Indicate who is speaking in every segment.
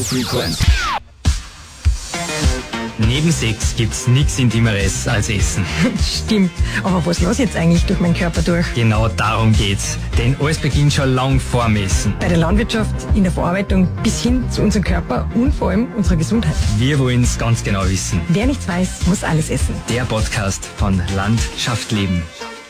Speaker 1: Frequenz.
Speaker 2: Neben Sex gibt's nichts Intimeres als Essen.
Speaker 3: Stimmt, aber was lasse ich jetzt eigentlich durch meinen Körper durch?
Speaker 2: Genau darum geht's. Denn alles beginnt schon lang vorm Essen.
Speaker 3: Bei der Landwirtschaft, in der Verarbeitung bis hin zu unserem Körper und vor allem unserer Gesundheit.
Speaker 2: Wir wollen's ganz genau wissen.
Speaker 3: Wer nichts weiß, muss alles essen.
Speaker 2: Der Podcast von Landschaft leben.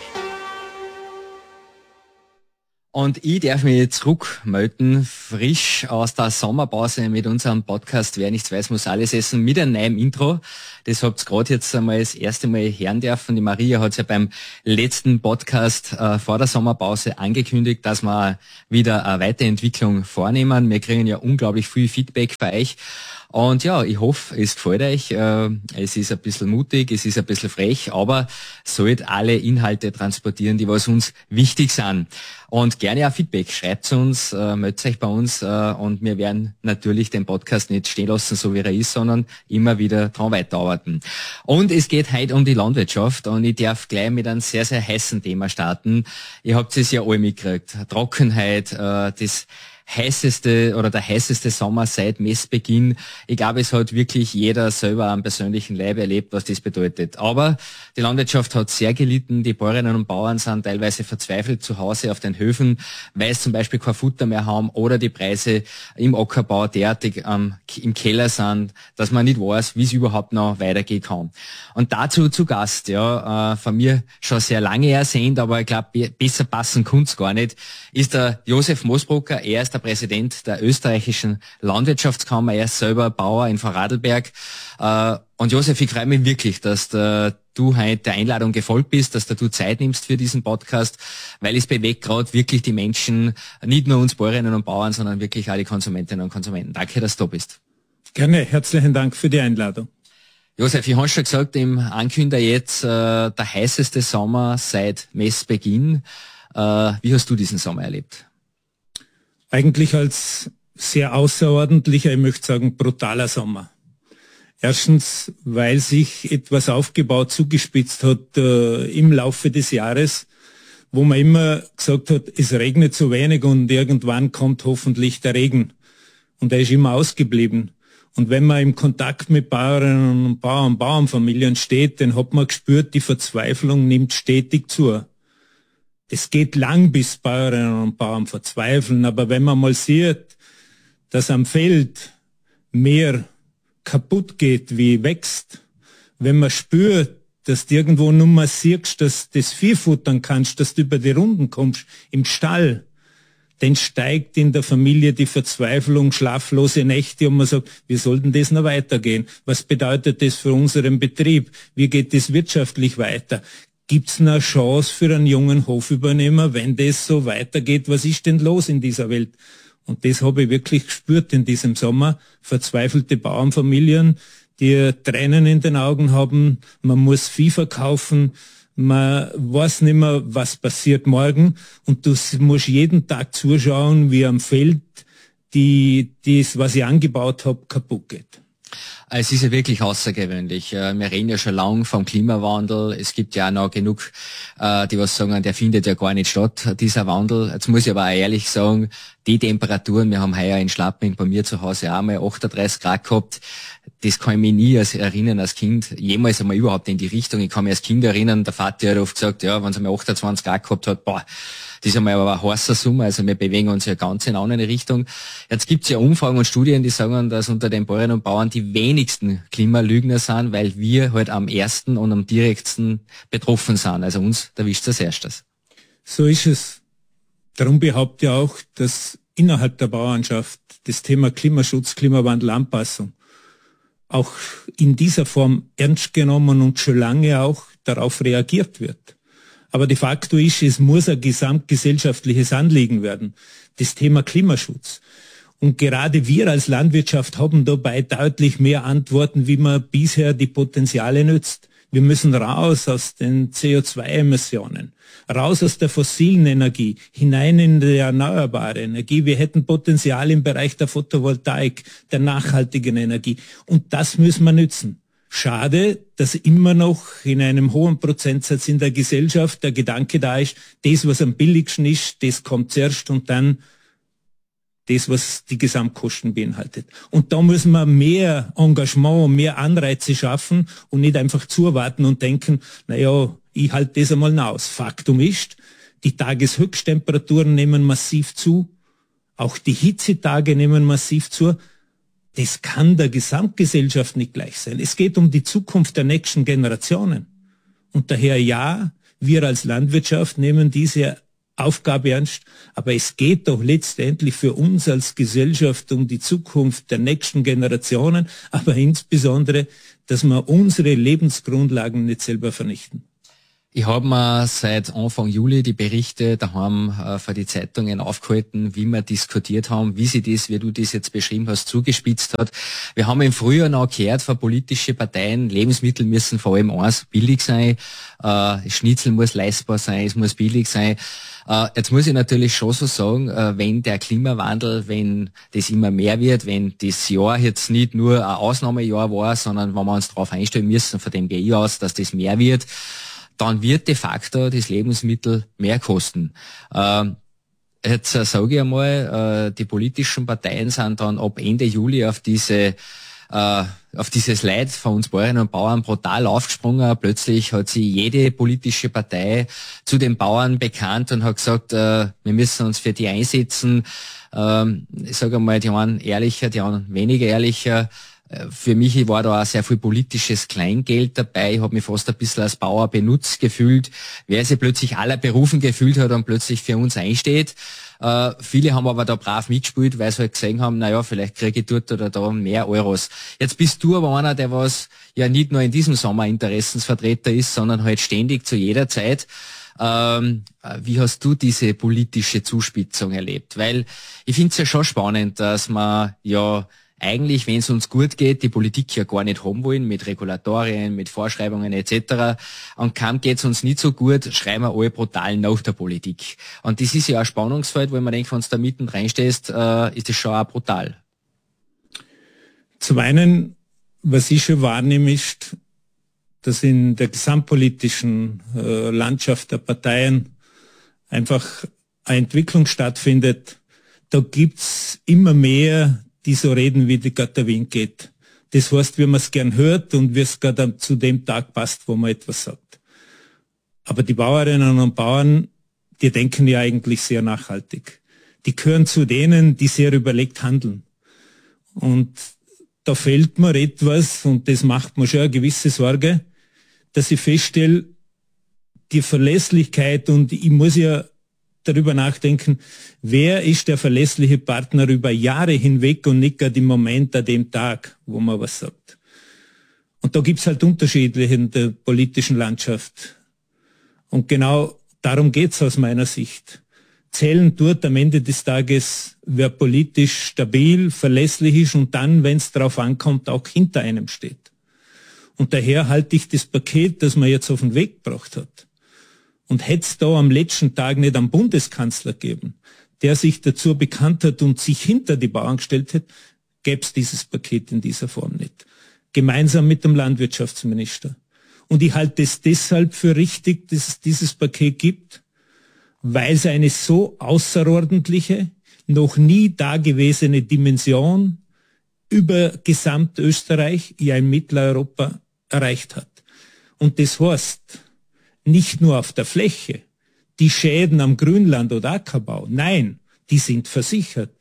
Speaker 2: Und ich darf mich zurückmelden, frisch aus der Sommerpause mit unserem Podcast Wer nichts weiß, muss alles essen, mit einem neuen Intro. Das habt ihr gerade jetzt einmal das erste Mal hören dürfen. Die Maria hat ja beim letzten Podcast vor der Sommerpause angekündigt, dass wir wieder eine Weiterentwicklung vornehmen. Wir kriegen ja unglaublich viel Feedback für euch. Und ja, ich hoffe, es gefällt euch. Es ist ein bisschen mutig, es ist ein bisschen frech, aber sollte alle Inhalte transportieren, die was uns wichtig sind. Und gerne auch Feedback. Schreibt uns, meldet euch bei uns und wir werden natürlich den Podcast nicht stehen lassen, so wie er ist, sondern immer wieder dran weiterarbeiten. Und es geht heute um die Landwirtschaft und ich darf gleich mit einem sehr, sehr heißen Thema starten. Ihr habt es ja alle mitgekriegt. Trockenheit, das heißeste oder der heißeste Sommer seit Messbeginn. Ich glaube, es hat wirklich jeder selber am persönlichen Leib erlebt, was das bedeutet. Aber die Landwirtschaft hat sehr gelitten. Die Bäuerinnen und Bauern sind teilweise verzweifelt zu Hause auf den Höfen, weil sie zum Beispiel kein Futter mehr haben oder die Preise im Ackerbau derartig im Keller sind, dass man nicht weiß, wie es überhaupt noch weitergehen kann. Und dazu zu Gast, von mir schon sehr lange ersehnt, aber ich glaube, besser passen kann's gar nicht, ist der Josef Moosbrucker. Er ist der Präsident der österreichischen Landwirtschaftskammer. Er ist selber Bauer in Vorarlberg. Und Josef, ich freue mich wirklich, dass du heute der Einladung gefolgt bist, dass du Zeit nimmst für diesen Podcast, weil es bewegt gerade wirklich die Menschen, nicht nur uns Bäuerinnen und Bauern, sondern wirklich alle Konsumentinnen und Konsumenten. Danke, dass du da bist.
Speaker 4: Gerne, herzlichen Dank für die Einladung.
Speaker 2: Josef, ich habe schon gesagt, im Ankünder jetzt der heißeste Sommer seit Messbeginn. Wie hast du diesen Sommer erlebt?
Speaker 4: Eigentlich als sehr außerordentlicher, ich möchte sagen, brutaler Sommer. Erstens, weil sich etwas aufgebaut, zugespitzt hat im Laufe des Jahres, wo man immer gesagt hat, es regnet zu wenig und irgendwann kommt hoffentlich der Regen. Und er ist immer ausgeblieben. Und wenn man im Kontakt mit Bauerinnen und Bauern, Bauernfamilien steht, dann hat man gespürt, die Verzweiflung nimmt stetig zu. Es geht lang, bis Bäuerinnen und Bauern verzweifeln, aber wenn man mal sieht, dass am Feld mehr kaputt geht, wie wächst, wenn man spürt, dass du irgendwo nur mal siehst, dass du das Vieh futtern kannst, dass du über die Runden kommst, im Stall, dann steigt in der Familie die Verzweiflung, schlaflose Nächte und man sagt, wie soll denn das noch weitergehen? Was bedeutet das für unseren Betrieb? Wie geht das wirtschaftlich weiter? Gibt's eine Chance für einen jungen Hofübernehmer, wenn das so weitergeht? Was ist denn los in dieser Welt? Und das habe ich wirklich gespürt in diesem Sommer. Verzweifelte Bauernfamilien, die Tränen in den Augen haben. Man muss Vieh verkaufen. Man weiß nicht mehr, was passiert morgen. Und du musst jeden Tag zuschauen, wie am Feld das, was ich angebaut habe, kaputt geht.
Speaker 2: Es ist ja wirklich außergewöhnlich. Wir reden ja schon lange vom Klimawandel. Es gibt ja auch noch genug, die was sagen, der findet ja gar nicht statt, dieser Wandel. Jetzt muss ich aber auch ehrlich sagen, die Temperaturen, wir haben heuer in Schlapping bei mir zu Hause auch mal 38 Grad gehabt. Das kann ich mich nie erinnern als Kind, jemals einmal überhaupt in die Richtung. Ich kann mich als Kind erinnern, der Vater hat oft gesagt, ja, wenn es einmal 28 Grad gehabt hat, das ist einmal aber ein heißer Sommer, also wir bewegen uns ja ganz in eine andere Richtung. Jetzt gibt's ja Umfragen und Studien, die sagen, dass unter den Bäuerinnen und Bauern die wenigsten Klimalügner sind, weil wir halt am ersten und am direktsten betroffen sind. Also uns erwischt es als erstes.
Speaker 4: So ist es. Darum behaupte ich auch, dass innerhalb der Bauernschaft das Thema Klimaschutz, Klimawandel, Anpassung auch in dieser Form ernst genommen und schon lange auch darauf reagiert wird. Aber de facto ist, es muss ein gesamtgesellschaftliches Anliegen werden, das Thema Klimaschutz. Und gerade wir als Landwirtschaft haben dabei deutlich mehr Antworten, wie man bisher die Potenziale nützt. Wir müssen raus aus den CO2-Emissionen, raus aus der fossilen Energie, hinein in die erneuerbare Energie. Wir hätten Potenzial im Bereich der Photovoltaik, der nachhaltigen Energie. Und das müssen wir nützen. Schade, dass immer noch in einem hohen Prozentsatz in der Gesellschaft der Gedanke da ist, das, was am billigsten ist, das kommt zuerst und dann das, was die Gesamtkosten beinhaltet. Und da muss man mehr Engagement, mehr Anreize schaffen und nicht einfach zuwarten und denken, naja, ich halte das einmal aus. Faktum ist, die Tageshöchsttemperaturen nehmen massiv zu, auch die Hitzetage nehmen massiv zu. Das kann der Gesamtgesellschaft nicht gleich sein. Es geht um die Zukunft der nächsten Generationen. Und daher ja, wir als Landwirtschaft nehmen diese Aufgabe ernst, aber es geht doch letztendlich für uns als Gesellschaft um die Zukunft der nächsten Generationen, aber insbesondere, dass wir unsere Lebensgrundlagen nicht selber vernichten.
Speaker 2: Ich habe mir seit Anfang Juli die Berichte daheim für die Zeitungen aufgehalten, wie wir diskutiert haben, wie sie das, wie du das jetzt beschrieben hast, zugespitzt hat. Wir haben im Frühjahr noch gehört von politischen Parteien, Lebensmittel müssen vor allem eins billig sein, Schnitzel muss leistbar sein, es muss billig sein. Jetzt muss ich natürlich schon so sagen, wenn der Klimawandel, wenn das immer mehr wird, wenn das Jahr jetzt nicht nur ein Ausnahmejahr war, sondern wenn wir uns darauf einstellen müssen, von dem gehe ich aus, dass das mehr wird, dann wird de facto das Lebensmittel mehr kosten. Jetzt sage ich einmal, die politischen Parteien sind dann ab Ende Juli auf dieses Leid von uns Bäuerinnen und Bauern brutal aufgesprungen. Plötzlich hat sich jede politische Partei zu den Bauern bekannt und hat gesagt, wir müssen uns für die einsetzen. Ich sage einmal, die einen ehrlicher, die anderen weniger ehrlicher. Für mich war da auch sehr viel politisches Kleingeld dabei. Ich habe mich fast ein bisschen als Bauer benutzt gefühlt. Wer sich plötzlich aller berufen gefühlt hat und plötzlich für uns einsteht. Viele haben aber da brav mitgespielt, weil sie halt gesehen haben, naja, vielleicht kriege ich dort oder da mehr Euros. Jetzt bist du aber einer, der was ja nicht nur in diesem Sommer Interessensvertreter ist, sondern halt ständig zu jeder Zeit. Wie hast du diese politische Zuspitzung erlebt? Weil ich finde es ja schon spannend, dass man ja eigentlich, wenn es uns gut geht, die Politik ja gar nicht haben wollen, mit Regulatorien, mit Vorschreibungen etc. Und kaum geht es uns nicht so gut, schreiben wir alle brutal nach der Politik. Und das ist ja ein Spannungsfeld, wo man denkt, wenn du da mitten reinstehst, ist das schon auch brutal.
Speaker 4: Zum einen, was ich schon wahrnehme, ist, dass in der gesamtpolitischen Landschaft der Parteien einfach eine Entwicklung stattfindet. Da gibt's immer mehr, die so reden, wie die Gott der Wind geht. Das heißt, wie man es gern hört und wie es gerade zu dem Tag passt, wo man etwas sagt. Aber die Bauerinnen und Bauern, die denken ja eigentlich sehr nachhaltig. Die gehören zu denen, die sehr überlegt handeln. Und da fehlt mir etwas, und das macht mir schon eine gewisse Sorge, dass ich feststelle, die Verlässlichkeit, und ich muss ja darüber nachdenken, wer ist der verlässliche Partner über Jahre hinweg und nicht gerade im Moment an dem Tag, wo man was sagt. Und da gibt's halt Unterschiede in der politischen Landschaft. Und genau darum geht's aus meiner Sicht. Zählen tut am Ende des Tages, wer politisch stabil, verlässlich ist und dann, wenn es darauf ankommt, auch hinter einem steht. Und daher halte ich das Paket, das man jetzt auf den Weg gebracht hat, und hätte es da am letzten Tag nicht einen Bundeskanzler gegeben, der sich dazu bekannt hat und sich hinter die Bauern gestellt hat, gäbe es dieses Paket in dieser Form nicht. Gemeinsam mit dem Landwirtschaftsminister. Und ich halte es deshalb für richtig, dass es dieses Paket gibt, weil es eine so außerordentliche, noch nie dagewesene Dimension über Gesamtösterreich, ja in Mitteleuropa, erreicht hat. Und das heißt, nicht nur auf der Fläche, die Schäden am Grünland oder Ackerbau, nein, die sind versichert.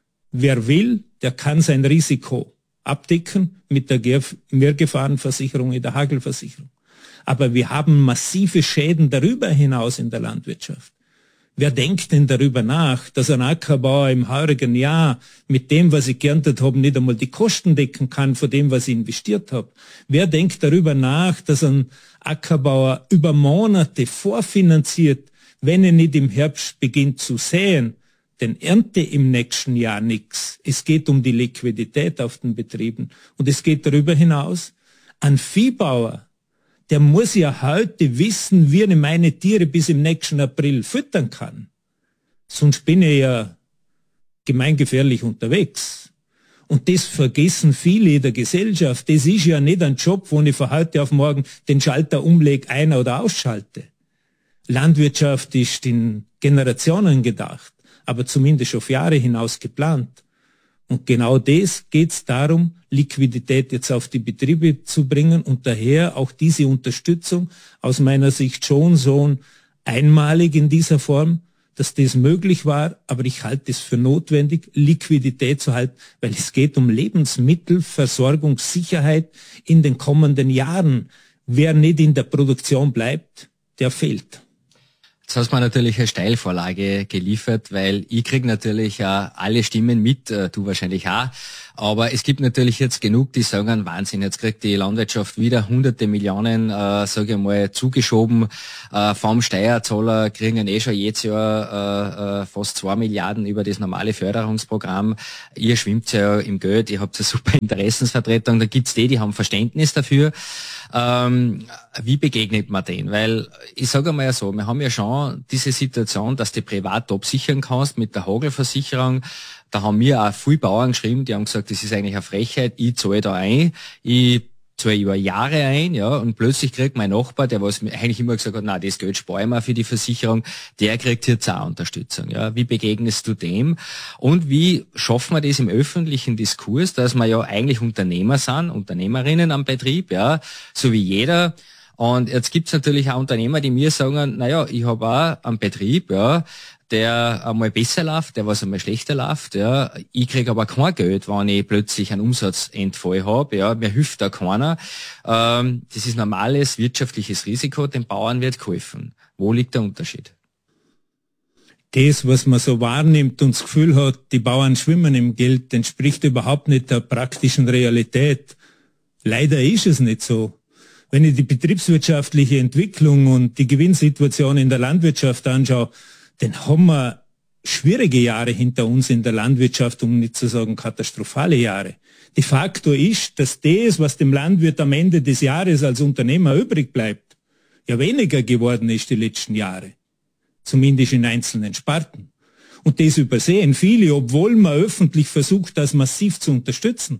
Speaker 4: Wer will, der kann sein Risiko abdecken mit der Mehrgefahrenversicherung, in der Hagelversicherung. Aber wir haben massive Schäden darüber hinaus in der Landwirtschaft. Wer denkt denn darüber nach, dass ein Ackerbauer im heurigen Jahr mit dem, was ich geerntet habe, nicht einmal die Kosten decken kann von dem, was ich investiert habe? Wer denkt darüber nach, dass ein Ackerbauer über Monate vorfinanziert, wenn er nicht im Herbst beginnt zu säen, denn ernte im nächsten Jahr nichts. Es geht um die Liquidität auf den Betrieben. Und es geht darüber hinaus. Ein Viehbauer, der muss ja heute wissen, wie er meine Tiere bis im nächsten April füttern kann. Sonst bin ich ja gemeingefährlich unterwegs. Und das vergessen viele in der Gesellschaft. Das ist ja nicht ein Job, wo ich von heute auf morgen den Schalter umlege, ein- oder ausschalte. Landwirtschaft ist in Generationen gedacht. aber zumindest auf Jahre hinaus geplant. Und genau das geht es darum, Liquidität jetzt auf die Betriebe zu bringen und daher auch diese Unterstützung aus meiner Sicht schon so einmalig in dieser Form, dass das möglich war, aber ich halte es für notwendig, Liquidität zu halten, weil es geht um Lebensmittelversorgungssicherheit in den kommenden Jahren. Wer nicht in der Produktion bleibt, der fehlt.
Speaker 2: Jetzt hast du mir natürlich eine Steilvorlage geliefert, weil ich krieg natürlich alle Stimmen mit, du wahrscheinlich auch. Aber es gibt natürlich jetzt genug, die sagen, Wahnsinn, jetzt kriegt die Landwirtschaft wieder hunderte Millionen, sage ich mal, zugeschoben. Vom Steuerzahler kriegen schon jedes Jahr fast 2 Milliarden über das normale Förderungsprogramm. Ihr schwimmt ja im Geld, ihr habt eine super Interessensvertretung, da gibt's die haben Verständnis dafür. Wie begegnet man denen? Weil ich sage mal so, wir haben ja schon diese Situation, dass du privat absichern kannst mit der Hagelversicherung. Da haben mir auch viele Bauern geschrieben, die haben gesagt, das ist eigentlich eine Frechheit, ich zahle da ein, ich zahle über Jahre ein, ja, und plötzlich kriegt mein Nachbar, der was mir eigentlich immer gesagt hat, na, das Geld spare ich mir für die Versicherung, der kriegt jetzt auch Unterstützung, ja. Wie begegnest du dem? Und wie schaffen wir das im öffentlichen Diskurs, dass wir ja eigentlich Unternehmer sind, Unternehmerinnen am Betrieb, ja, so wie jeder. Und jetzt gibt's natürlich auch Unternehmer, die mir sagen, naja, ich habe auch einen Betrieb, ja, der einmal besser läuft, der was einmal schlechter läuft, ja. Ich kriege aber kein Geld, wenn ich plötzlich einen Umsatzentfall habe, ja. Mir hilft da keiner. Das ist normales wirtschaftliches Risiko, den Bauern wird geholfen. Wo liegt der Unterschied?
Speaker 4: Das, was man so wahrnimmt und das Gefühl hat, die Bauern schwimmen im Geld, entspricht überhaupt nicht der praktischen Realität. Leider ist es nicht so. Wenn ich die betriebswirtschaftliche Entwicklung und die Gewinnsituation in der Landwirtschaft anschaue, dann haben wir schwierige Jahre hinter uns in der Landwirtschaft, um nicht zu sagen katastrophale Jahre. De facto ist, dass das, was dem Landwirt am Ende des Jahres als Unternehmer übrig bleibt, ja weniger geworden ist die letzten Jahre. Zumindest in einzelnen Sparten. Und das übersehen viele, obwohl man öffentlich versucht, das massiv zu unterstützen.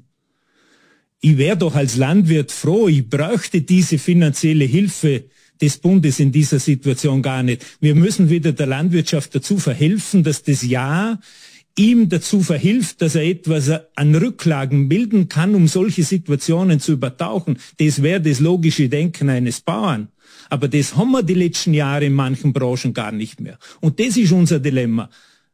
Speaker 4: Ich wäre doch als Landwirt froh, ich bräuchte diese finanzielle Hilfe des Bundes in dieser Situation gar nicht. Wir müssen wieder der Landwirtschaft dazu verhelfen, dass das Jahr ihm dazu verhilft, dass er etwas an Rücklagen bilden kann, um solche Situationen zu übertauchen. Das wäre das logische Denken eines Bauern. Aber das haben wir die letzten Jahre in manchen Branchen gar nicht mehr. Und das ist unser Dilemma.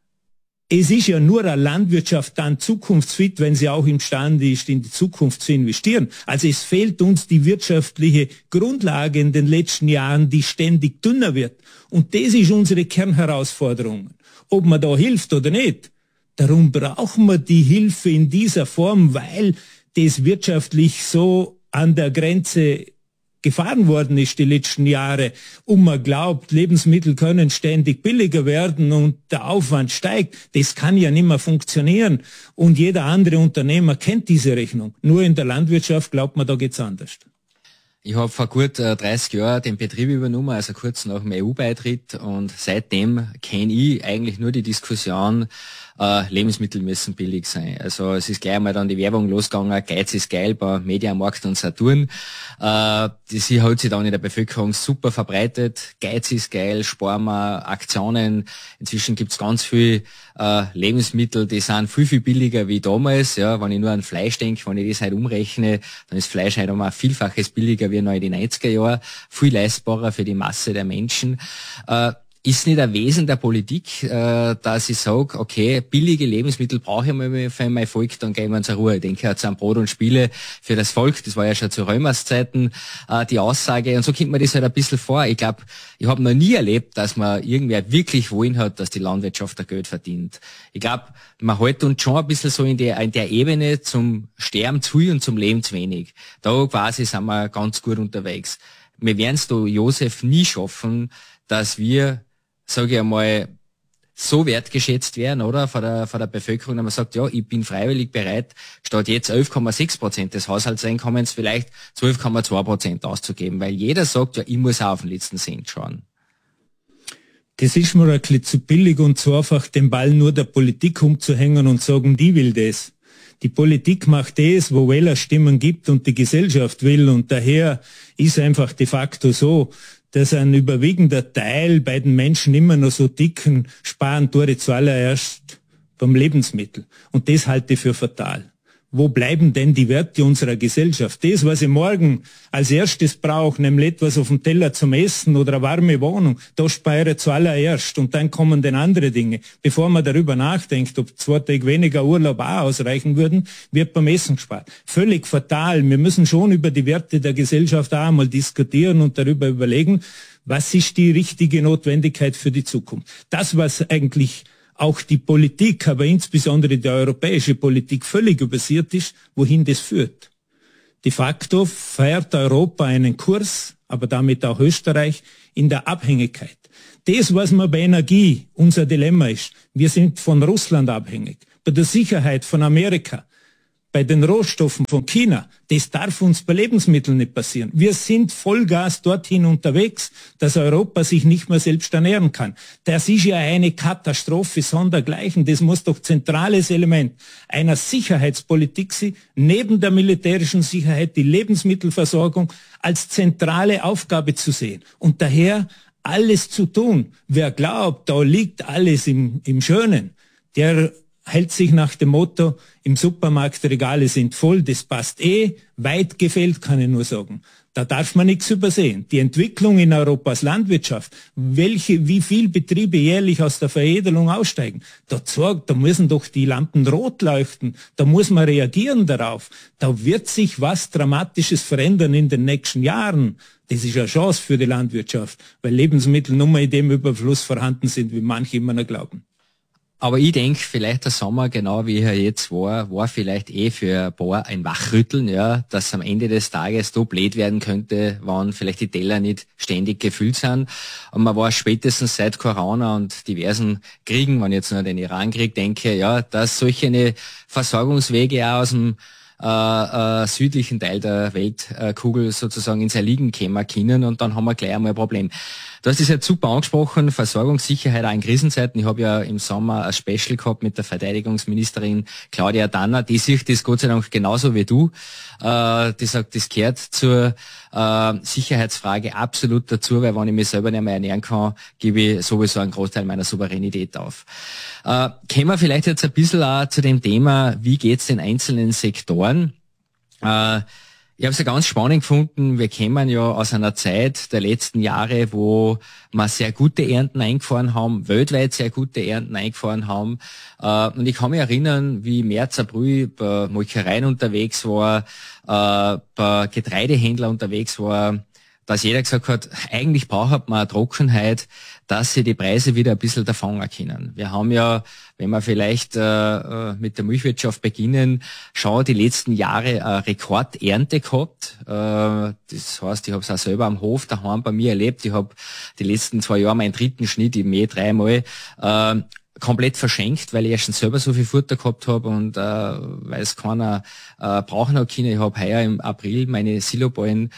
Speaker 4: Es ist ja nur eine Landwirtschaft dann zukunftsfit, wenn sie auch imstande ist, in die Zukunft zu investieren. Also es fehlt uns die wirtschaftliche Grundlage in den letzten Jahren, die ständig dünner wird. Und das ist unsere Kernherausforderung. Ob man da hilft oder nicht, darum brauchen wir die Hilfe in dieser Form, weil das wirtschaftlich so an der Grenze gefahren worden ist die letzten Jahre und man glaubt, Lebensmittel können ständig billiger werden und der Aufwand steigt. Das kann ja nicht mehr funktionieren. Und jeder andere Unternehmer kennt diese Rechnung. Nur in der Landwirtschaft glaubt man, da geht's anders.
Speaker 2: Ich habe vor gut 30 Jahren den Betrieb übernommen, also kurz nach dem EU-Beitritt, und seitdem kenne ich eigentlich nur die Diskussion, Lebensmittel müssen billig sein. Also es ist gleich mal dann die Werbung losgegangen, Geiz ist geil bei Mediamarkt und Saturn. Das hat sich dann in der Bevölkerung super verbreitet. Geiz ist geil, sparen wir, Aktionen. Inzwischen gibt's ganz viel Lebensmittel, die sind viel, viel billiger wie damals. Ja, wenn ich nur an Fleisch denke, wenn ich das halt umrechne, dann ist Fleisch halt um ein Vielfaches billiger wie noch in den 90er Jahren. Viel leistbarer für die Masse der Menschen. Ist nicht ein Wesen der Politik, dass ich sage, okay, billige Lebensmittel brauche ich mal für mein Volk, dann gehen wir zur Ruhe. Ich denke jetzt an Brot und Spiele für das Volk, das war ja schon zu Römers Zeiten die Aussage, und so kommt mir das halt ein bisschen vor. Ich glaube, ich habe noch nie erlebt, dass man irgendwer wirklich wollen hat, dass die Landwirtschaft da Geld verdient. Ich glaube, man hält uns schon ein bisschen so in der Ebene zum Sterben zu und zum Leben zu wenig. Da quasi sind wir ganz gut unterwegs. Wir werden es da, Josef, nie schaffen, dass wir, sage ich einmal, so wertgeschätzt werden, oder, von der Bevölkerung, wenn man sagt, ja, ich bin freiwillig bereit, statt jetzt 11,6% des Haushaltseinkommens vielleicht 12,2% auszugeben, weil jeder sagt, ja, ich muss auch auf den letzten Cent schauen.
Speaker 4: Das ist mir ein bisschen zu billig und zu einfach, den Ball nur der Politik umzuhängen und sagen, die will das. Die Politik macht das, wo Wählerstimmen gibt und die Gesellschaft will, und daher ist einfach de facto so, dass ein überwiegender Teil bei den Menschen immer noch so dicken sparen tue zuallererst beim Lebensmittel. Und das halte ich für fatal. Wo bleiben denn die Werte unserer Gesellschaft? Das, was ich morgen als erstes brauche, nämlich etwas auf dem Teller zum Essen oder eine warme Wohnung, da spare ich zuallererst und dann kommen dann andere Dinge. Bevor man darüber nachdenkt, ob 2 Tage weniger Urlaub auch ausreichen würden, wird beim Essen gespart. Völlig fatal. Wir müssen schon über die Werte der Gesellschaft auch einmal diskutieren und darüber überlegen, was ist die richtige Notwendigkeit für die Zukunft. Das, was eigentlich auch die Politik, aber insbesondere die europäische Politik völlig übersät ist, wohin das führt. De facto fährt Europa einen Kurs, aber damit auch Österreich, in der Abhängigkeit. Das, was man bei Energie unser Dilemma ist, wir sind von Russland abhängig, bei der Sicherheit von Amerika, bei den Rohstoffen von China, das darf uns bei Lebensmitteln nicht passieren. Wir sind Vollgas dorthin unterwegs, dass Europa sich nicht mehr selbst ernähren kann. Das ist ja eine Katastrophe sondergleichen. Das muss doch zentrales Element einer Sicherheitspolitik sein, neben der militärischen Sicherheit die Lebensmittelversorgung als zentrale Aufgabe zu sehen. Und daher alles zu tun. Wer glaubt, da liegt alles im Schönen, der hält sich nach dem Motto, im Supermarkt Regale sind voll, das passt weit gefehlt, kann ich nur sagen. Da darf man nichts übersehen. Die Entwicklung in Europas Landwirtschaft, wie viel Betriebe jährlich aus der Veredelung aussteigen, da müssen doch die Lampen rot leuchten, da muss man reagieren darauf. Da wird sich was Dramatisches verändern in den nächsten Jahren. Das ist eine Chance für die Landwirtschaft, weil Lebensmittel nur mal in dem Überfluss vorhanden sind, wie manche immer noch glauben.
Speaker 2: Aber ich denke, vielleicht der Sommer, genau wie er jetzt war vielleicht für ein paar ein Wachrütteln, ja, dass am Ende des Tages so blöd werden könnte, wenn vielleicht die Teller nicht ständig gefüllt sind. Und man war spätestens seit Corona und diversen Kriegen, wenn ich jetzt nur an den Iran-Krieg denke, ja, dass solche Versorgungswege auch aus dem südlichen Teil der Weltkugel sozusagen ins Erliegen kämen können und dann haben wir gleich einmal ein Problem. Du hast es jetzt super angesprochen, Versorgungssicherheit auch in Krisenzeiten. Ich habe ja im Sommer ein Special gehabt mit der Verteidigungsministerin Claudia Danner. Die sieht das Gott sei Dank genauso wie du. Die sagt, das gehört zur Sicherheitsfrage absolut dazu, weil wenn ich mich selber nicht mehr ernähren kann, gebe ich sowieso einen Großteil meiner Souveränität auf. Kommen wir vielleicht jetzt ein bisschen auch zu dem Thema, wie geht's den einzelnen Sektoren? Ich habe es ja ganz spannend gefunden, wir kommen ja aus einer Zeit der letzten Jahre, wo wir sehr gute Ernten eingefahren haben, weltweit sehr gute Ernten eingefahren haben. Und ich kann mich erinnern, wie März, April bei Molkereien unterwegs war, bei Getreidehändlern unterwegs war, dass jeder gesagt hat, eigentlich braucht man eine Trockenheit, dass sie die Preise wieder ein bisschen davon können. Wir haben ja, wenn wir vielleicht mit der Milchwirtschaft beginnen, schon die letzten Jahre eine Rekordernte gehabt. Das heißt, ich habe es auch selber am Hof daheim bei mir erlebt. Ich habe die letzten 2 Jahre meinen 3. Schnitt im Mai 3-mal komplett verschenkt, weil ich erstens selber so viel Futter gehabt habe und weil es keiner brauchen hat können. Ich habe heuer im April meine Siloballen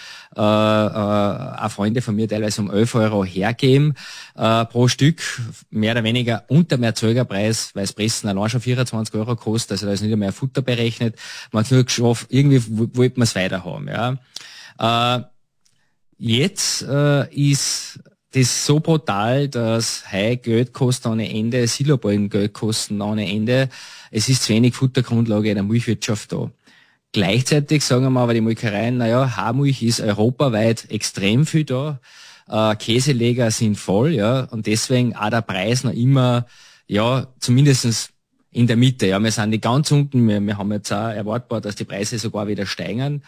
Speaker 2: auch Freunde von mir teilweise um 11 Euro hergeben pro Stück, mehr oder weniger unter dem Erzeugerpreis, weil das Pressen allein schon 24 Euro kostet, also da ist nicht einmal Futter berechnet. Man hat nur geschafft, irgendwie wollte man es weiter haben. Ja. Jetzt ist das so brutal, dass Heu Geld kostet ohne Ende, Siloballen Geld kosten ohne Ende. Es ist zu wenig Futtergrundlage in der Milchwirtschaft da. Gleichzeitig sagen wir aber die Molkereien, Haarmilch ist europaweit extrem viel da. Käseleger sind voll, ja, und deswegen auch der Preis noch immer, ja, zumindestens in der Mitte. Ja, wir sind nicht ganz unten, wir haben jetzt auch erwartbar, dass die Preise sogar wieder steigern.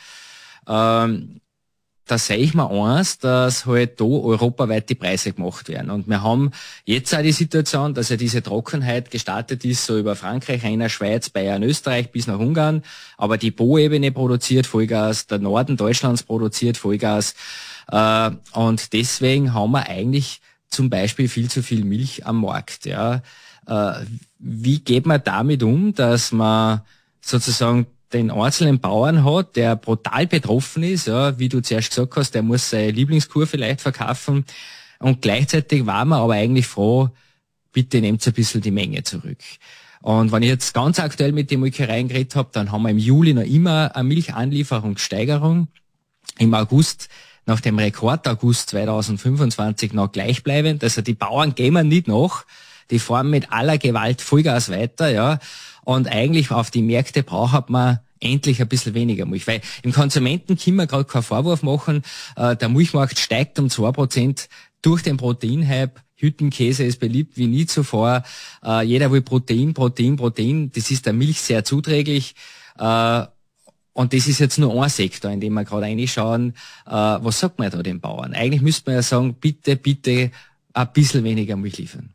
Speaker 2: Da sehe ich mal eins, dass halt da europaweit die Preise gemacht werden. Und wir haben jetzt auch die Situation, dass ja diese Trockenheit gestartet ist, so über Frankreich, Rainer, Schweiz, Bayern, Österreich bis nach Ungarn. Aber die Po-Ebene produziert Vollgas, der Norden Deutschlands produziert Vollgas. Und deswegen haben wir eigentlich zum Beispiel viel zu viel Milch am Markt. Ja. Wie geht man damit um, dass man sozusagen den einzelnen Bauern hat, der brutal betroffen ist, ja, wie du zuerst gesagt hast, der muss seine Lieblingskuh vielleicht verkaufen und gleichzeitig war man aber eigentlich froh, bitte nehmt ein bisschen die Menge zurück. Und wenn ich jetzt ganz aktuell mit den Molkereien geredet habe, dann haben wir im Juli noch immer eine Milchanlieferungssteigerung. Im August nach dem Rekord August 2025 noch gleichbleibend. Also die Bauern gehen wir nicht nach. Die fahren mit aller Gewalt Vollgas weiter, ja. Und eigentlich auf die Märkte braucht man endlich ein bisschen weniger Milch. Weil im Konsumenten können wir gerade keinen Vorwurf machen. Der Milchmarkt steigt um 2% durch den Proteinhype. Hüttenkäse ist beliebt wie nie zuvor. Jeder will Protein. Das ist der Milch sehr zuträglich. Und das ist jetzt nur ein Sektor, in dem wir gerade reinschauen. Was sagt man da den Bauern? Eigentlich müsste man ja sagen, bitte ein bisschen weniger Milch liefern.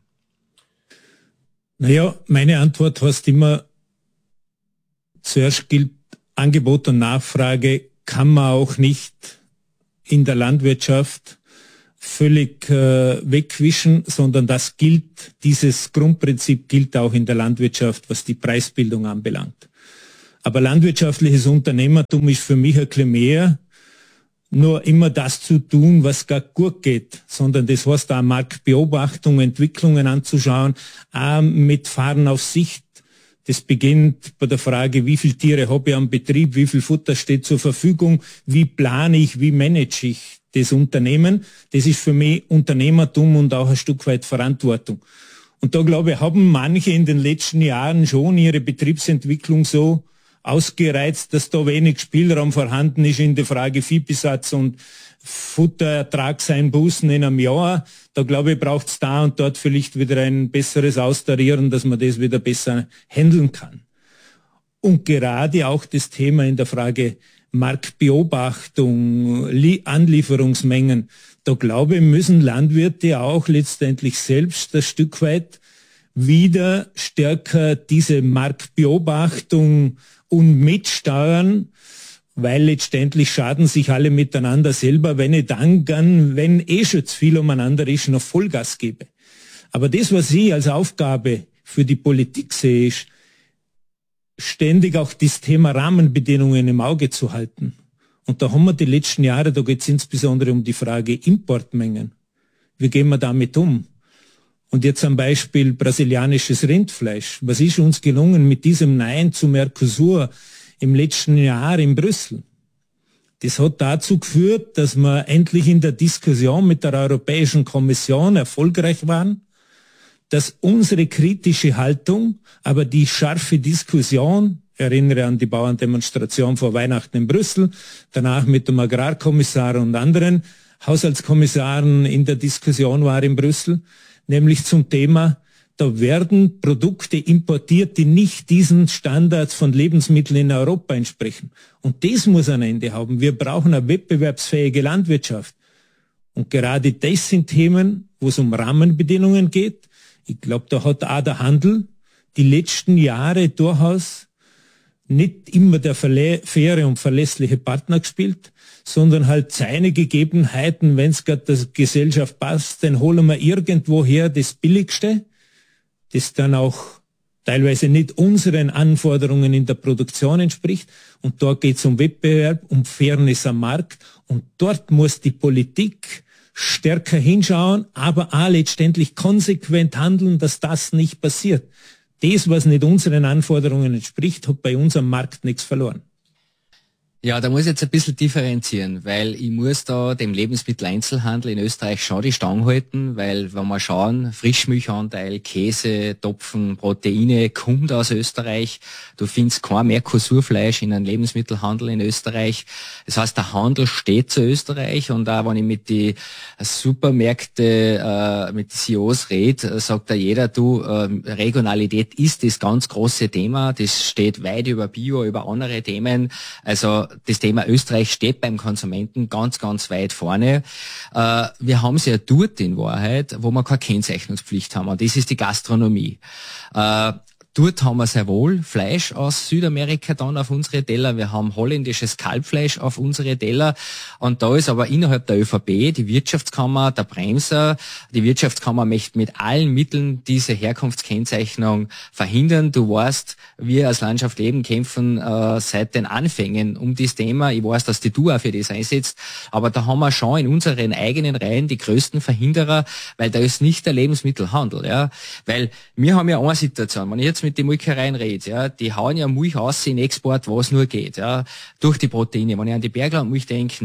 Speaker 4: Naja, meine Antwort heißt immer, zuerst gilt Angebot und Nachfrage, kann man auch nicht in der Landwirtschaft völlig wegwischen, sondern das gilt, dieses Grundprinzip gilt auch in der Landwirtschaft, was die Preisbildung anbelangt. Aber landwirtschaftliches Unternehmertum ist für mich ein bisschen mehr, nur immer das zu tun, was gar gut geht, sondern das heißt auch Marktbeobachtung, Entwicklungen anzuschauen, auch mit Fahren auf Sicht. Das beginnt bei der Frage, wie viele Tiere habe ich am Betrieb, wie viel Futter steht zur Verfügung, wie plane ich, wie manage ich das Unternehmen. Das ist für mich Unternehmertum und auch ein Stück weit Verantwortung. Und da, glaube ich, haben manche in den letzten Jahren schon ihre Betriebsentwicklung so ausgereizt, dass da wenig Spielraum vorhanden ist in der Frage Viehbesatz und Futterertragseinbußen in einem Jahr. Da, glaube ich, braucht es da und dort vielleicht wieder ein besseres Austarieren, dass man das wieder besser handeln kann. Und gerade auch das Thema in der Frage Marktbeobachtung, Anlieferungsmengen, da, glaube ich, müssen Landwirte auch letztendlich selbst ein Stück weit wieder stärker diese Marktbeobachtung und mitsteuern, weil letztendlich schaden sich alle miteinander selber, wenn ich dann, wenn schon zu viel umeinander ist, noch Vollgas gebe. Aber das, was ich als Aufgabe für die Politik sehe, ist, ständig auch das Thema Rahmenbedingungen im Auge zu halten. Und da haben wir die letzten Jahre, da geht es insbesondere um die Frage Importmengen. Wie gehen wir damit um? Und jetzt am Beispiel brasilianisches Rindfleisch. Was ist uns gelungen mit diesem Nein zu Mercosur im letzten Jahr in Brüssel? Das hat dazu geführt, dass wir endlich in der Diskussion mit der Europäischen Kommission erfolgreich waren, dass unsere kritische Haltung, aber die scharfe Diskussion, erinnere an die Bauerndemonstration vor Weihnachten in Brüssel, danach mit dem Agrarkommissar und anderen Haushaltskommissaren in der Diskussion war in Brüssel, nämlich zum Thema, da werden Produkte importiert, die nicht diesen Standards von Lebensmitteln in Europa entsprechen. Und das muss ein Ende haben. Wir brauchen eine wettbewerbsfähige Landwirtschaft. Und gerade das sind Themen, wo es um Rahmenbedingungen geht. Ich glaube, da hat auch der Handel die letzten Jahre durchaus nicht immer der faire und verlässliche Partner gespielt, sondern halt seine Gegebenheiten, wenn es gerade der Gesellschaft passt, dann holen wir irgendwoher das Billigste, das dann auch teilweise nicht unseren Anforderungen in der Produktion entspricht. Und dort geht es um Wettbewerb, um Fairness am Markt. Und dort muss die Politik stärker hinschauen, aber auch letztendlich konsequent handeln, dass das nicht passiert. Das, was nicht unseren Anforderungen entspricht, hat bei uns am Markt nichts verloren.
Speaker 2: Ja, da muss ich jetzt ein bisschen differenzieren, weil ich muss da dem Lebensmitteleinzelhandel in Österreich schon die Stange halten, weil wenn wir schauen, Frischmilchanteil, Käse, Topfen, Proteine kommt aus Österreich. Du findest kein Mercosurfleisch in einem Lebensmittelhandel in Österreich. Das heißt, der Handel steht zu Österreich und auch wenn ich mit die Supermärkte, mit den CEOs rede, sagt da jeder, Regionalität ist das ganz große Thema. Das steht weit über Bio, über andere Themen. Also das Thema Österreich steht beim Konsumenten ganz, ganz weit vorne. Wir haben es ja dort in Wahrheit, wo wir keine Kennzeichnungspflicht haben. Und das ist die Gastronomie. Dort haben wir sehr wohl Fleisch aus Südamerika dann auf unsere Teller. Wir haben holländisches Kalbfleisch auf unsere Teller. Und da ist aber innerhalb der ÖVP die Wirtschaftskammer, der Bremser. Die Wirtschaftskammer möchte mit allen Mitteln diese Herkunftskennzeichnung verhindern. Du weißt, wir als Landschaft Leben kämpfen seit den Anfängen um das Thema. Ich weiß, dass die du auch für das einsetzt. Aber da haben wir schon in unseren eigenen Reihen die größten Verhinderer, weil da ist nicht der Lebensmittelhandel. Ja, weil wir haben ja eine Situation, wenn ich jetzt mit den Molkereien rede, ja, die hauen ja Milch aus in Export, was nur geht, ja, durch die Proteine. Wenn ich an die Berglandmilch denke,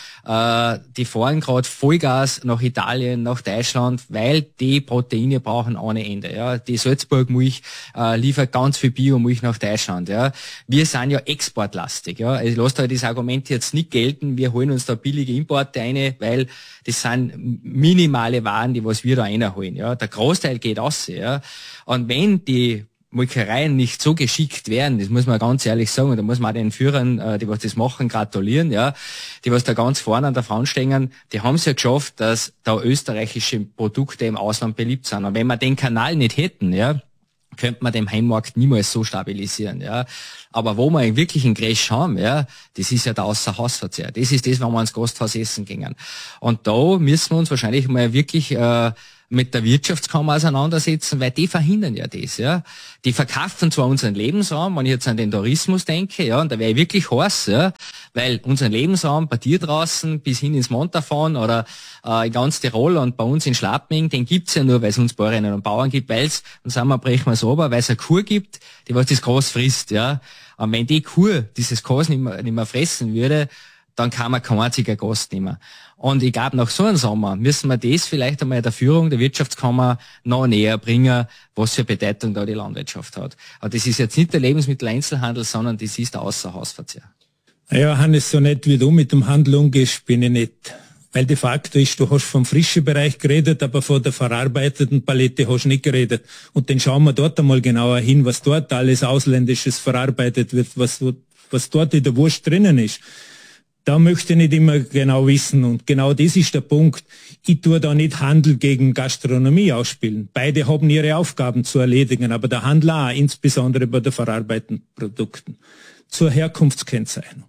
Speaker 2: die fahren gerade Vollgas nach Italien, nach Deutschland, weil die Proteine brauchen ohne Ende, ja. Die Salzburg-Milch liefert ganz viel Biomilch nach Deutschland, ja. Wir sind ja exportlastig, ja. Also ich lasse da das Argument jetzt nicht gelten, wir holen uns da billige Importe ein, weil das sind minimale Waren, die was wir da reinholen, ja. Der Großteil geht aus, ja. Und wenn die Molkereien nicht so geschickt wären, das muss man ganz ehrlich sagen, da muss man auch den Führern, die was das machen, gratulieren, ja. Die was da ganz vorne an der Front stehen, die haben es ja geschafft, dass da österreichische Produkte im Ausland beliebt sind. Und wenn wir den Kanal nicht hätten, ja, könnte man den Heimmarkt niemals so stabilisieren, ja. Aber wo wir wirklich einen Crash haben, ja, das ist ja der Außerhausverzehr. Das ist das, wenn wir ins Gasthaus essen gingen. Und da müssen wir uns wahrscheinlich mal wirklich mit der Wirtschaftskammer auseinandersetzen, weil die verhindern ja das, ja. Die verkaufen zwar unseren Lebensraum, wenn ich jetzt an den Tourismus denke, ja, und da wäre ich wirklich heiß, ja, weil unseren Lebensraum bei dir draußen bis hin ins Montafon oder in ganz Tirol und bei uns in Schlappming, den gibt's ja nur, weil es uns Bäuerinnen und Bauern gibt, weil's, und sagen wir, brechen wir es runter, weil es eine Kur gibt, die was das Gras frisst, ja. Und wenn die Kur dieses Gras nicht mehr fressen würde, dann kann man kein einziger Gast nehmen. Und ich glaube, nach so einem Sommer müssen wir das vielleicht einmal der Führung der Wirtschaftskammer noch näher bringen, was für Bedeutung da die Landwirtschaft hat. Aber das ist jetzt nicht der Lebensmitteleinzelhandel, sondern das ist der Außerhausverzehr.
Speaker 4: Ja, Hannes, so nett wie du mit dem Handel umgehst, bin ich nicht. Weil de facto ist, du hast vom frischen Bereich geredet, aber von der verarbeiteten Palette hast du nicht geredet. Und dann schauen wir dort einmal genauer hin, was dort alles Ausländisches verarbeitet wird, was dort in der Wurst drinnen ist. Da möchte ich nicht immer genau wissen. Und genau das ist der Punkt. Ich tue da nicht Handel gegen Gastronomie ausspielen. Beide haben ihre Aufgaben zu erledigen, aber der Handel auch, insbesondere bei den verarbeiteten Produkten. Zur Herkunftskennzeichnung.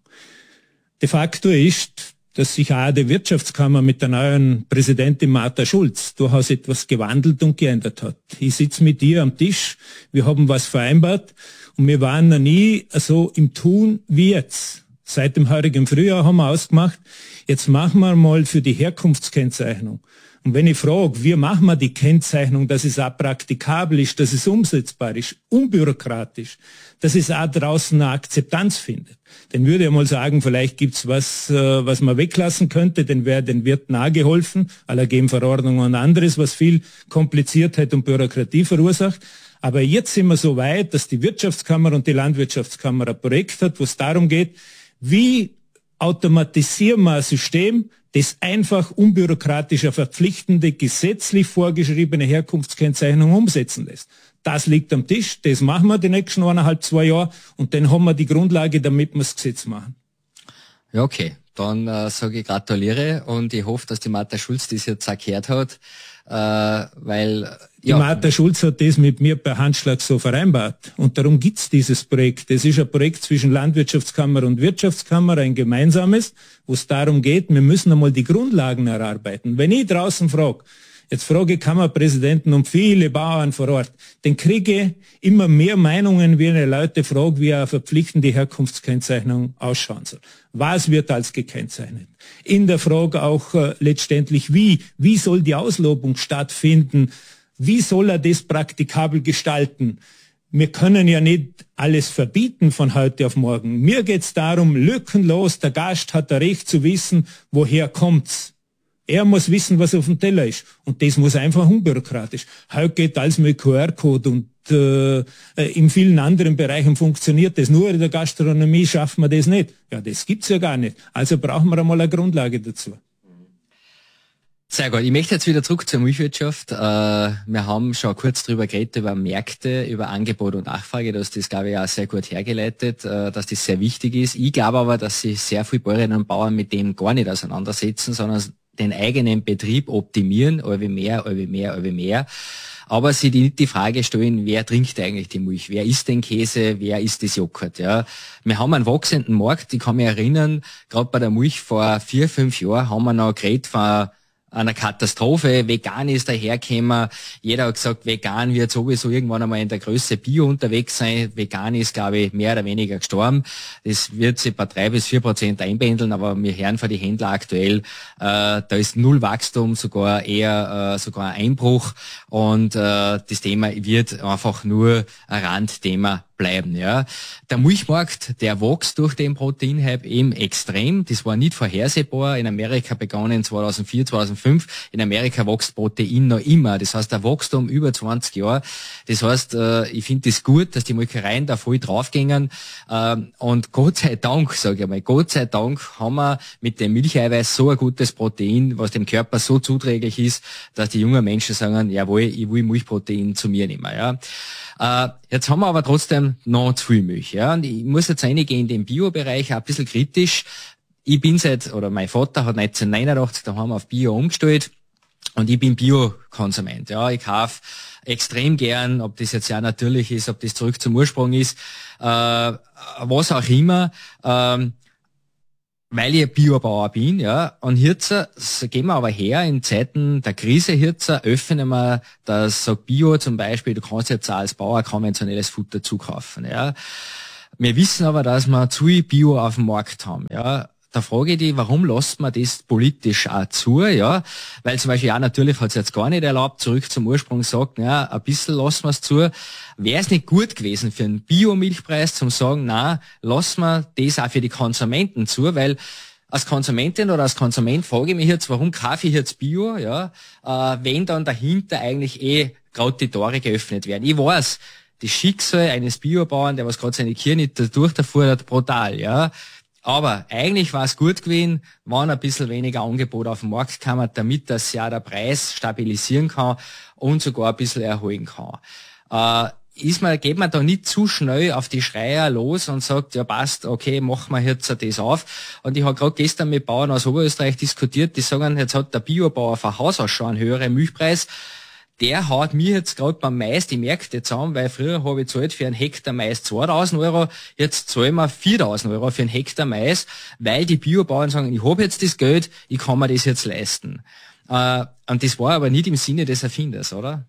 Speaker 4: De facto ist, dass sich auch die Wirtschaftskammer mit der neuen Präsidentin Martha Schulz durchaus etwas gewandelt und geändert hat. Ich sitze mit ihr am Tisch, wir haben was vereinbart und wir waren noch nie so im Tun wie jetzt. Seit dem heurigen Frühjahr haben wir ausgemacht, jetzt machen wir mal für die Herkunftskennzeichnung. Und wenn ich frage, wie machen wir die Kennzeichnung, dass es auch praktikabel ist, dass es umsetzbar ist, unbürokratisch, dass es auch draußen eine Akzeptanz findet, dann würde ich mal sagen, vielleicht gibt's was man weglassen könnte, dann wäre den Wirten auch geholfen, Allergenverordnung und anderes, was viel Kompliziertheit und Bürokratie verursacht. Aber jetzt sind wir so weit, dass die Wirtschaftskammer und die Landwirtschaftskammer ein Projekt hat, wo es darum geht, wie automatisieren wir ein System, das einfach unbürokratisch eine verpflichtende, gesetzlich vorgeschriebene Herkunftskennzeichnung umsetzen lässt. Das liegt am Tisch, das machen wir die nächsten 1,5, 2 Jahre und dann haben wir die Grundlage, damit wir das Gesetz machen.
Speaker 2: Ja, okay. Dann sage ich gratuliere und ich hoffe, dass die Martha Schulz das jetzt auch gehört hat, weil...
Speaker 4: Die Martha Schulz hat das mit mir per Handschlag so vereinbart. Und darum gibt's dieses Projekt. Das ist ein Projekt zwischen Landwirtschaftskammer und Wirtschaftskammer, ein gemeinsames, wo es darum geht, wir müssen einmal die Grundlagen erarbeiten. Wenn ich draußen frage, jetzt frage ich Kammerpräsidenten und viele Bauern vor Ort, dann kriege ich immer mehr Meinungen, wie eine Leute fragen, wie eine verpflichtende Herkunftskennzeichnung ausschauen soll. Was wird als gekennzeichnet? In der Frage auch letztendlich wie soll die Auslobung stattfinden? Wie soll er das praktikabel gestalten? Wir können ja nicht alles verbieten von heute auf morgen. Mir geht's darum, lückenlos, der Gast hat ein Recht zu wissen, woher kommt's. Er muss wissen, was auf dem Teller ist. Und das muss einfach unbürokratisch. Heute geht alles mit QR-Code und in vielen anderen Bereichen funktioniert das. Nur in der Gastronomie schaffen wir das nicht. Ja, das gibt's ja gar nicht. Also brauchen wir einmal eine Grundlage dazu.
Speaker 2: Sehr gut. Ich möchte jetzt wieder zurück zur Milchwirtschaft. Wir haben schon kurz drüber geredet, über Märkte, über Angebot und Nachfrage. Du hast das, glaube ich, auch sehr gut hergeleitet, dass das sehr wichtig ist. Ich glaube aber, dass sich sehr viele Bäuerinnen und Bauern mit dem gar nicht auseinandersetzen, sondern den eigenen Betrieb optimieren, allweil mehr. Aber sie nicht die Frage stellen, wer trinkt eigentlich die Milch? Wer isst den Käse? Wer isst das Joghurt? Ja. Wir haben einen wachsenden Markt. Ich kann mich erinnern, gerade bei der Milch vor 4, 5 Jahren haben wir noch geredet von einer Katastrophe. Vegan ist dahergekommen. Jeder hat gesagt, vegan wird sowieso irgendwann einmal in der Größe Bio unterwegs sein. Vegan ist, glaube ich, mehr oder weniger gestorben. Das wird sich bei 3-4% einpendeln, aber wir hören von den Händlern aktuell, da ist null Wachstum, sogar eher sogar ein Einbruch, und das Thema wird einfach nur ein Randthema bleiben, ja. Der Milchmarkt, der wächst durch den Proteinhype eben extrem. Das war nicht vorhersehbar. In Amerika begonnen 2004, 2005. In Amerika wächst Protein noch immer. Das heißt, der wächst um über 20 Jahre. Das heißt, ich finde es gut, dass die Molkereien da voll draufgingen. Und Gott sei Dank, sage ich mal, Gott sei Dank haben wir mit dem Milcheiweiß so ein gutes Protein, was dem Körper so zuträglich ist, dass die jungen Menschen sagen, jawohl, ich will Milchprotein zu mir nehmen, ja. Jetzt haben wir aber trotzdem noch zu viel Milch, ja. Und ich muss jetzt reingehen in den Bio-Bereich, auch ein bisschen kritisch. Ich bin mein Vater hat 1989 daheim auf Bio umgestellt, und ich bin Bio-Konsument, ja. Ich kaufe extrem gern, ob das jetzt ja natürlich ist, ob das zurück zum Ursprung ist, was auch immer, weil ich ein Biobauer bin, ja, und jetzt gehen wir aber her in Zeiten der Krise, jetzt öffnen wir das, sagt Bio zum Beispiel, du kannst jetzt auch als Bauer konventionelles Futter zukaufen, ja. Wir wissen aber, dass wir zu viel Bio auf dem Markt haben, ja. Da frage ich dich, warum lässt man das politisch auch zu, ja? Weil zum Beispiel, ja, natürlich hat es jetzt gar nicht erlaubt, zurück zum Ursprung sagt, ja, ein bisschen lassen wir es zu. Wäre es nicht gut gewesen für einen Biomilchpreis zum sagen, na, lassen wir das auch für die Konsumenten zu, weil als Konsumentin oder als Konsument frage ich mich jetzt, warum kaufe ich jetzt Bio, ja, wenn dann dahinter eigentlich gerade die Tore geöffnet werden. Ich weiß, das Schicksal eines Biobauern, der was gerade seine Kühe nicht durchfuhr hat, brutal, ja. Aber eigentlich war es gut gewesen, wenn ein bisschen weniger Angebot auf den Markt kam, damit das ja der Preis stabilisieren kann und sogar ein bisschen erholen kann. Geht man da nicht zu schnell auf die Schreier los und sagt, ja passt, okay, machen wir jetzt das auf. Und ich habe gerade gestern mit Bauern aus Oberösterreich diskutiert, die sagen, jetzt hat der Biobauer von Haus aus schon einen höheren Milchpreis. Der haut mir jetzt gerade beim Mais die Märkte zusammen, weil früher habe ich zahlt für einen Hektar Mais 2.000 Euro, jetzt zahlen wir 4.000 Euro für einen Hektar Mais, weil die Biobauern sagen, ich habe jetzt das Geld, ich kann mir das jetzt leisten. Und das war aber nicht im Sinne des Erfinders, oder?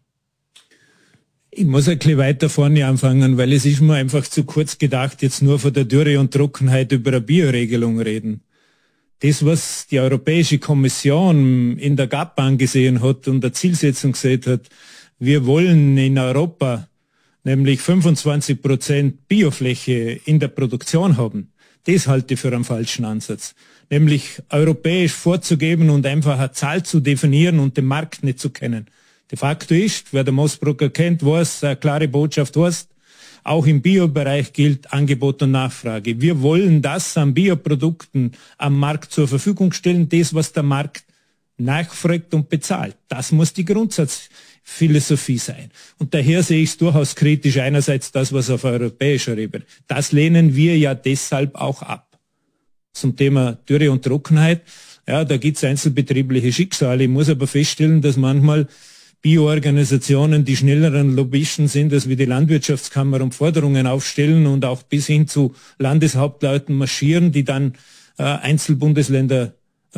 Speaker 4: Ich muss ein bisschen weiter vorne anfangen, weil es ist mir einfach zu kurz gedacht, jetzt nur von der Dürre und Trockenheit über eine Bioregelung reden. Das, was die Europäische Kommission in der GAP angesehen hat und der Zielsetzung gesehen hat, wir wollen in Europa nämlich 25% Biofläche in der Produktion haben, das halte ich für einen falschen Ansatz. Nämlich europäisch vorzugeben und einfach eine Zahl zu definieren und den Markt nicht zu kennen. De facto ist, wer der Moosbrucker kennt, weiß, eine klare Botschaft heißt, auch im Biobereich gilt Angebot und Nachfrage. Wir wollen das an Bioprodukten am Markt zur Verfügung stellen, das, was der Markt nachfragt und bezahlt. Das muss die Grundsatzphilosophie sein. Und daher sehe ich es durchaus kritisch, einerseits das, was auf europäischer Ebene. Das lehnen wir ja deshalb auch ab. Zum Thema Dürre und Trockenheit, ja, da gibt es einzelbetriebliche Schicksale. Ich muss aber feststellen, dass manchmal Bio-Organisationen die schnelleren Lobbyisten sind, als wie die Landwirtschaftskammer und Forderungen aufstellen und auch bis hin zu Landeshauptleuten marschieren, die dann einzelbundesländerweise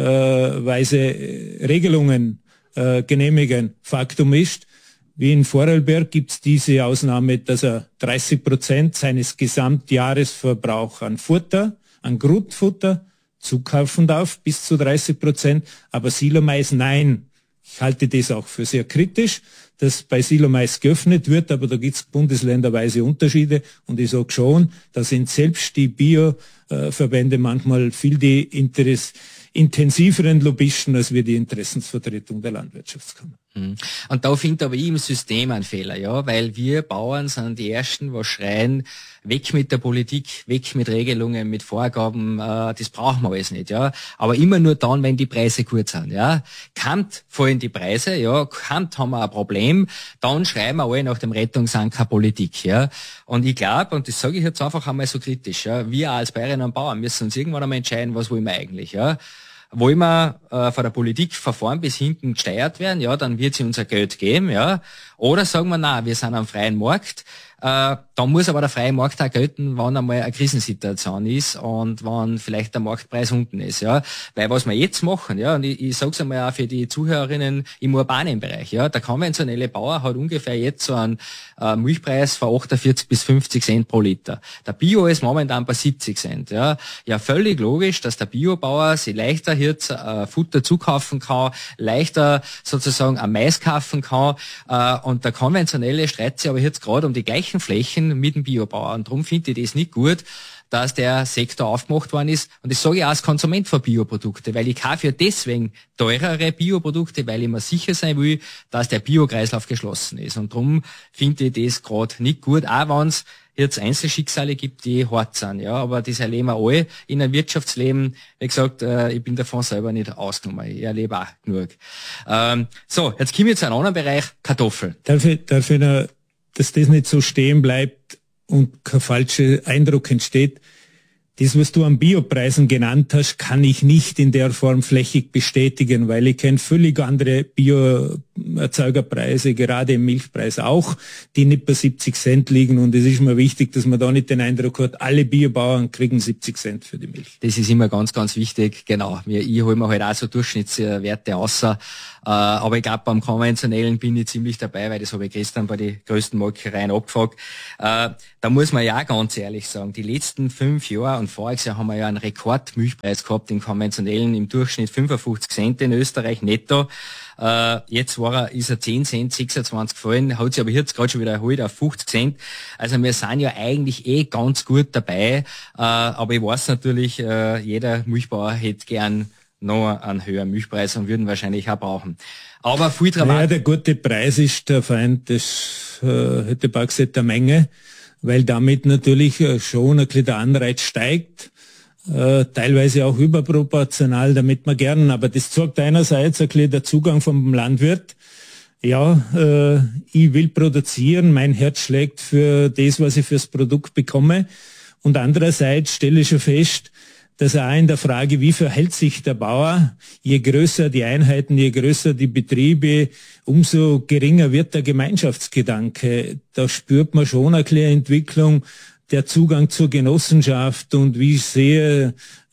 Speaker 4: Regelungen genehmigen. Faktum ist, wie in Vorarlberg gibt es diese Ausnahme, dass er 30% seines Gesamtjahresverbrauchs an Futter, an Grundfutter zukaufen darf, bis zu 30%, aber Silomais nein. Ich halte das auch für sehr kritisch, dass bei Silomais geöffnet wird, aber da gibt es bundesländerweise Unterschiede und ich sage schon, da sind selbst die Bioverbände manchmal viel die intensiveren Lobbyisten als wir die Interessensvertretung der Landwirtschaftskammer.
Speaker 2: Und da finde aber ich im System einen Fehler, ja, weil wir Bauern sind die Ersten, die schreien, weg mit der Politik, weg mit Regelungen, mit Vorgaben, das brauchen wir alles nicht, ja. Aber immer nur dann, wenn die Preise gut sind, ja. Kant fallen die Preise, ja, Kant haben wir ein Problem, dann schreiben wir alle nach dem Rettungsanker Politik, ja. Und ich glaube, und das sage ich jetzt einfach einmal so kritisch, ja, wir als Bäuerinnen und Bauern müssen uns irgendwann einmal entscheiden, was wollen wir eigentlich, ja. Wollen wir von der Politik von vorn bis hinten gesteuert werden, ja, dann wird sie unser Geld geben, ja. Oder sagen wir, na, wir sind am freien Markt, Da muss aber der freie Markt auch gelten, wenn einmal eine Krisensituation ist und wenn vielleicht der Marktpreis unten ist, ja. Weil was wir jetzt machen, ja, und ich sage es einmal auch für die Zuhörerinnen im urbanen Bereich, ja, der konventionelle Bauer hat ungefähr jetzt so einen Milchpreis von 48 bis 50 Cent pro Liter. Der Bio ist momentan bei 70 Cent, ja. Ja, völlig logisch, dass der Biobauer sich leichter jetzt Futter zukaufen kann, leichter sozusagen ein Mais kaufen kann, und der konventionelle streitet sich aber jetzt gerade um die gleichen Flächen mit dem Biobauer. Und darum finde ich das nicht gut, dass der Sektor aufgemacht worden ist. Und das sage ich auch als Konsument von Bioprodukte, weil ich kaufe ja deswegen teurere Bioprodukte, weil ich mir sicher sein will, dass der Biokreislauf geschlossen ist. Und darum finde ich das gerade nicht gut, auch wenn es jetzt Einzelschicksale gibt, die hart sind, ja, aber das erleben wir alle in einem Wirtschaftsleben. Wie gesagt, ich bin davon selber nicht ausgenommen. Ich erlebe auch genug. So, jetzt kommen wir zu einem anderen Bereich, Kartoffeln.
Speaker 4: Darf ich noch, dass das nicht so stehen bleibt und kein falscher Eindruck entsteht. Das, was du an Biopreisen genannt hast, kann ich nicht in der Form flächig bestätigen, weil ich kenne völlig andere Bioerzeugerpreise, gerade im Milchpreis auch, die nicht bei 70 Cent liegen. Und es ist mir wichtig, dass man da nicht den Eindruck hat, alle Biobauern kriegen 70 Cent für die Milch.
Speaker 2: Das ist immer ganz, ganz wichtig, genau. Ich hole mir halt auch so Durchschnittswerte außer. Aber ich glaube, beim konventionellen bin ich ziemlich dabei, weil das habe ich gestern bei den größten Molkereien abgefragt. Da muss man ja auch ganz ehrlich sagen, die letzten 5 Jahre und voriges Jahr haben wir ja einen Rekordmilchpreis gehabt, im konventionellen im Durchschnitt 55 Cent in Österreich netto. Jetzt ist er 10 Cent, 26 gefallen, hat sich aber jetzt gerade schon wieder erholt auf 50 Cent. Also wir sind ja eigentlich ganz gut dabei. Aber ich weiß natürlich, jeder Milchbauer hätte gern noch einen höheren Milchpreis und würden wahrscheinlich auch brauchen. Aber viel dramatisch.
Speaker 4: Ja, der gute Preis ist der Feind des, hätte ich gesagt, der Menge, weil damit natürlich schon ein bisschen der Anreiz steigt, teilweise auch überproportional, damit man gern, aber das zeigt einerseits ein bisschen der Zugang vom Landwirt. Ja, ich will produzieren, mein Herz schlägt für das, was ich fürs Produkt bekomme. Und andererseits stelle ich schon fest, dass auch in der Frage, wie verhält sich der Bauer, je größer die Einheiten, je größer die Betriebe, umso geringer wird der Gemeinschaftsgedanke. Da spürt man schon eine kleine Entwicklung, der Zugang zur Genossenschaft und wie ich sehe,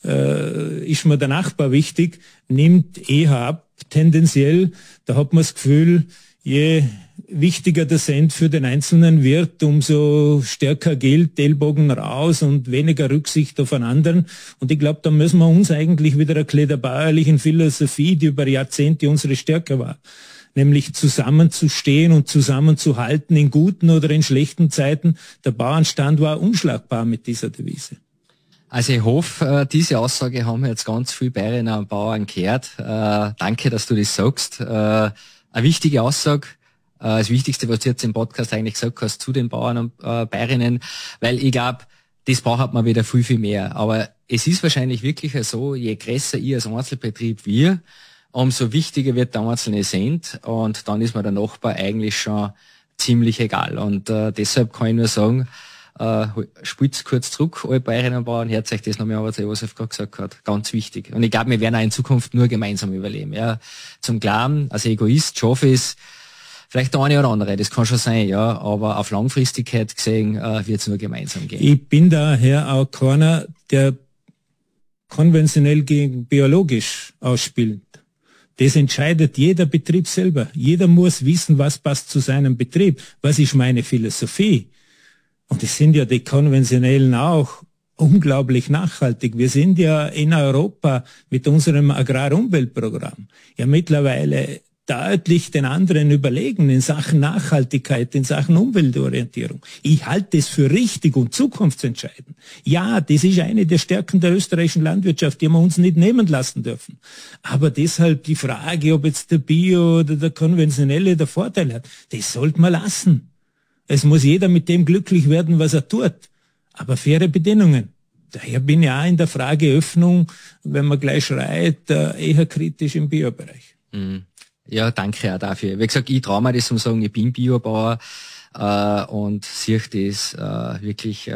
Speaker 4: ist mir der Nachbar wichtig, nimmt eher ab, tendenziell. Da hat man das Gefühl, je wichtiger der Cent für den Einzelnen wird, umso stärker gilt Ellbogen raus und weniger Rücksicht auf einen anderen. Und ich glaube, da müssen wir uns eigentlich wieder erklären der bäuerlichen Philosophie, die über Jahrzehnte unsere Stärke war, nämlich zusammenzustehen und zusammenzuhalten in guten oder in schlechten Zeiten. Der Bauernstand war unschlagbar mit dieser Devise.
Speaker 2: Also ich hoffe, diese Aussage haben jetzt ganz viele Bäuerinnen und Bauern gehört. Danke, dass du das sagst. Eine wichtige Aussage. Das Wichtigste, was du jetzt im Podcast eigentlich gesagt hast zu den Bauern und Bäuerinnen, weil ich glaube, das braucht man wieder viel, viel mehr. Aber es ist wahrscheinlich wirklich so, je größer ich als Einzelbetrieb wir, umso wichtiger wird der einzelne Cent und dann ist mir der Nachbar eigentlich schon ziemlich egal. Und deshalb kann ich nur sagen, spielt kurz zurück, alle Bäuerinnen und Bauern, hört euch das nochmal an, was der Josef gerade gesagt hat. Ganz wichtig. Und ich glaube, wir werden auch in Zukunft nur gemeinsam überleben. Ja. Zum Klaren, als Egoist schaffe ich es, vielleicht der eine oder andere, das kann schon sein, ja, aber auf Langfristigkeit gesehen wird es nur gemeinsam gehen.
Speaker 4: Ich bin daher auch keiner, der konventionell gegen biologisch ausspielt. Das entscheidet jeder Betrieb selber. Jeder muss wissen, was passt zu seinem Betrieb. Was ist meine Philosophie? Und es sind ja die konventionellen auch unglaublich nachhaltig. Wir sind ja in Europa mit unserem Agrarumweltprogramm ja mittlerweile deutlich den anderen überlegen in Sachen Nachhaltigkeit, in Sachen Umweltorientierung. Ich halte es für richtig und zukunftsentscheidend. Ja, das ist eine der Stärken der österreichischen Landwirtschaft, die wir uns nicht nehmen lassen dürfen. Aber deshalb die Frage, ob jetzt der Bio oder der konventionelle der Vorteil hat, das sollte man lassen. Es muss jeder mit dem glücklich werden, was er tut. Aber faire Bedingungen. Daher bin ich auch in der Frage Öffnung, wenn man gleich schreit, eher kritisch im Biobereich.
Speaker 2: Mhm. Ja, danke auch dafür. Wie gesagt, ich traue mir das zu sagen, ich bin Biobauer und sehe das wirklich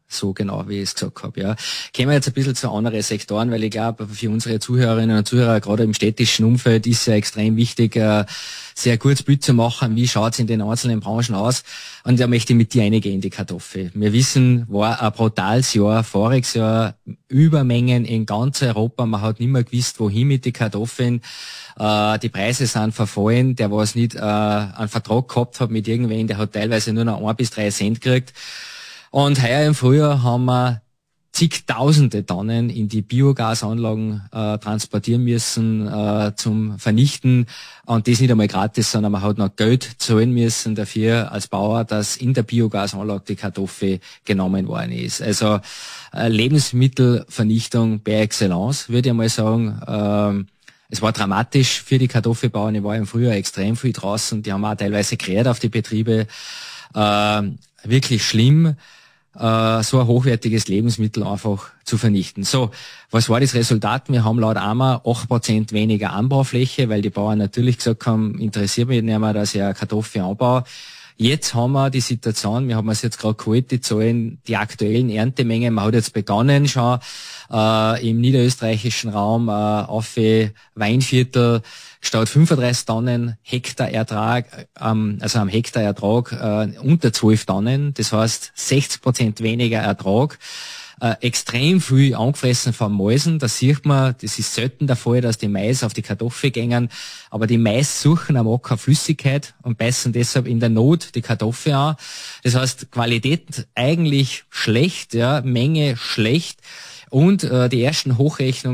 Speaker 2: so genau, wie ich es gesagt habe. Ja. Kommen wir jetzt ein bisschen zu anderen Sektoren, weil ich glaube, für unsere Zuhörerinnen und Zuhörer, gerade im städtischen Umfeld, ist ja extrem wichtig, sehr gutes Bild zu machen, wie schaut es in den einzelnen Branchen aus. Und da möchte ich mit dir reingehen in die Kartoffel. Wir wissen, war ein brutales Jahr, voriges Jahr, Übermengen in ganz Europa. Man hat nicht mehr gewusst, wohin mit den Kartoffeln. Die Preise sind verfallen. Der, was nicht einen Vertrag gehabt hat mit irgendwen, der hat teilweise nur noch 1 bis 3 Cent gekriegt. Und heuer im Frühjahr haben wir zigtausende Tonnen in die Biogasanlagen transportieren müssen zum Vernichten. Und das nicht einmal gratis, sondern man hat noch Geld zahlen müssen dafür als Bauer, dass in der Biogasanlage die Kartoffel genommen worden ist. Also Lebensmittelvernichtung par excellence, würde ich mal sagen. Es war dramatisch für die Kartoffelbauern. Ich war im Frühjahr extrem viel draußen. Die haben auch teilweise gerät auf die Betriebe. Wirklich schlimm, so ein hochwertiges Lebensmittel einfach zu vernichten. So, was war das Resultat? Wir haben laut AMA 8% weniger Anbaufläche, weil die Bauern natürlich gesagt haben, interessiert mich nicht mehr, dass ich eine Kartoffel anbaue. Jetzt haben wir die Situation, wir haben es jetzt gerade geholt, die Zahlen, die aktuellen Erntemengen. Man hat jetzt begonnen schon im niederösterreichischen Raum auf Weinviertel statt 35 Tonnen Hektar Ertrag, also am Hektar Ertrag unter 12 Tonnen. Das heißt 60% weniger Ertrag. Extrem viel angefressen von Mäusen. Da sieht man, das ist selten der Fall, dass die Mais auf die Kartoffel gängen. Aber die Mais suchen am Acker Flüssigkeit und beißen deshalb in der Not die Kartoffel an. Das heißt, Qualität eigentlich schlecht, ja, Menge schlecht. Und die ersten Hochrechnungen